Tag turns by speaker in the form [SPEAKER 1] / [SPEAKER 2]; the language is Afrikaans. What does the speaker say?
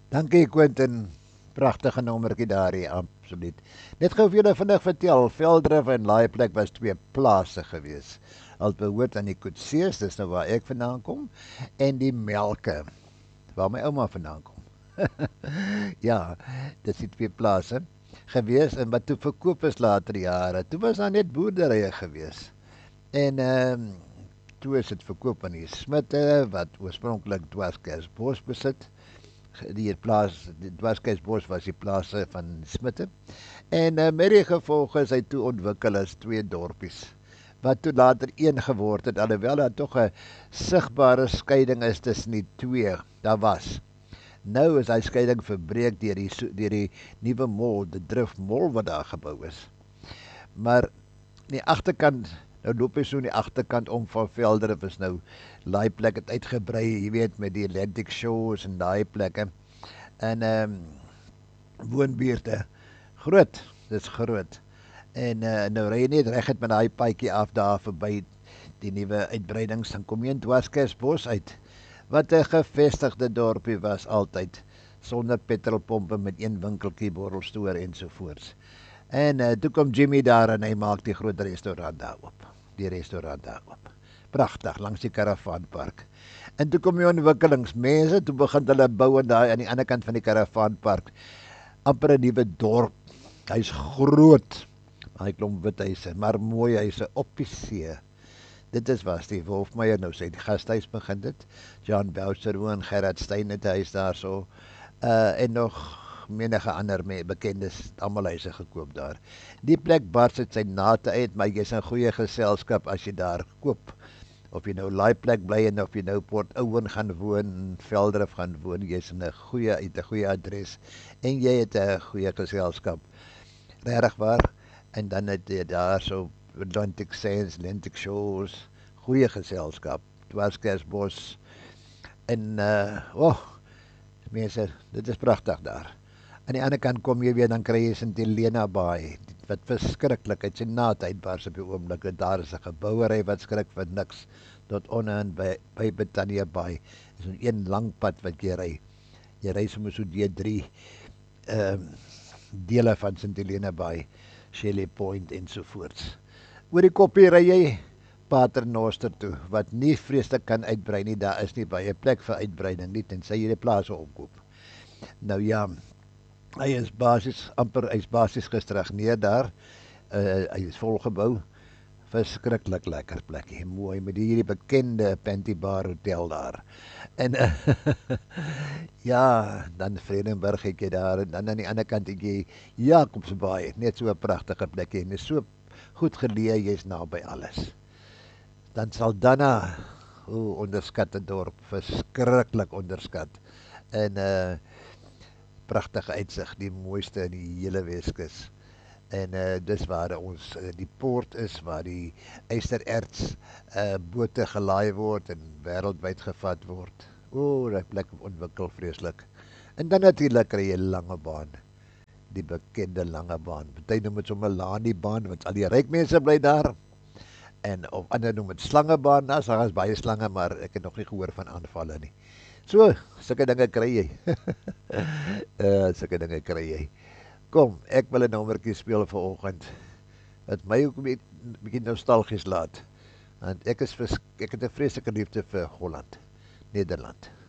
[SPEAKER 1] Dankie Quentin, pragtige nommertjie daar, absoluut. Net gou vir julle vinnig vertel, Veldrif en Laaiplek was twee plase gewees. Al behoort aan die Koetsees, dis nou waar ek vandaan kom, en die Melke, waar my ouma vandaan kom. Ja, dis die twee plase gewees en wat toe verkoop is later jare. Toe was daar net boerderye gewees. En toe is dit verkoop aan die Smitte wat oorspronklik Dwarskersbos besit. Die plaas die Dwarskersbos was die plase van Smitte. En met die gevolge is hy toe ontwikkel as twee dorpies wat toe later een geword het, alhoewel daar tog 'n sigbare skeiding is tussen die twee. Daar was. Nou is hy skeiding verbreek deur die nuwe mol, die drifmol wat daar gebou is. Maar die agterkant, nou loop jy so in die agterkant om van Veldrif is nou Laaiplek het uitgebrei, jy weet met die Atlantic Shores en daai plekke. En woonbuurte groot, dis groot. En nou ry jy net reguit met daai paadjie af daar verby die nuwe uitbreidings, dan kom jy in Dwarskersbos uit. Wat 'n gevestigde dorpie was altyd, sonder petrolpompe met een winkeltjie, borrelstoer ensovoorts. En toe kom Jimmy daar en hy maak die groot restaurant daar oop. Die restaurant daar oop. Pragtig langs die karavaanpark. En toe kom die ontwikkelingsmense, toe begin hulle bou en daai aan die ander kant van die karavaanpark amper 'n nuwe dorp. Hy's groot. Hy klomp wit huise, maar mooi huise op die see. Dit is waar Steve Hofmeyer nou sê, die gasthuis begin dit. John Boucher woon, Gerard Stein het 'n huis daarso. En nog menige ander bekendes, almal huise gekoop daar. Die plek bars dit sy nate uit, maar jy's in goeie geselskap as jy daar koop. Of jy nou Laaiplek bly en of jy nou Port Owen gaan woon, Veldrif gaan woon, jy's in 'n goeie adres en jy het 'n goeie geselskap. Regtig waar. En dan het jy daar so Atlantic Sands, Atlantic Shores, goeie geselskap, Dwarskersbos en mense, dit is pragtig daar. Aan die ander kant kom jy weer, dan kry jy St Helena Bay, wat verskriklik, het sy naad uitbars op die oomblik, en daar is 'n gebouery wat skrik vir niks, tot onderin by Britannia Bay, is een lang pad wat jy ry. Jy ry sommer so deur 3 dele van St Helena Bay, Shelley Point ensovoorts. Oor die koppie ry jy Paternoster toe, wat nie vreeslik kan uitbrei nie, daar is nie baie plek vir uitbreiding nie, tensy jy die plase opkoop. Nou ja, hy's basies gestagneer daar, hy is volgebou, verskriklik lekker plekkie, mooi, met hierdie bekende Panty Bar Hotel daar. En ja, dan Vredenburg het jy daar, en dan aan die ander kant het jy Jacobsbaai, net so 'n pragtige plekkie, en is so goed geleë, jy's naby alles. Dan Saldanha, onderskatte dorp, verskriklik onderskat. En pragtige uitsig, die mooiste in die hele Weskus. En dis waar ons die poort is, waar die ystererts bote gelaai word en wêreldwyd gevat word. Die plek ontwikkel vreeslik. En dan natuurlik kry jy Langebaan, die bekende Langebaan. Party noem dit sommer Laniebaan, want al die ryk mense bly daar. En of ander noem dit Slangebaan, daar is baie slange, maar ek het nog nie gehoor van aanvalle nie. So, sulke dinge kry jy. Sulke dinge kry jy. Kom, ek wil 'n nommertjie speel vanoggend. Wat my ook 'n bietjie nostalgies laat. Want ek het 'n vreeslike liefde vir Holland, Nederland.